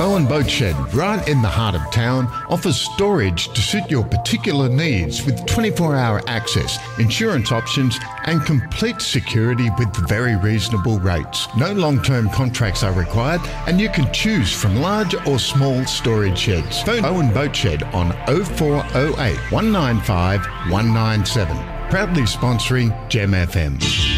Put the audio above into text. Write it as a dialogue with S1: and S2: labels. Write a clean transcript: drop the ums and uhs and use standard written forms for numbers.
S1: Bowen Boat Shed, right in the heart of town, offers storage to suit your particular needs with 24-hour access, insurance options and complete security with very reasonable rates. No long-term contracts are required and you can choose from large or small storage sheds. Phone Bowen Boat Shed on 0408 195 197. Proudly sponsoring Gem FM.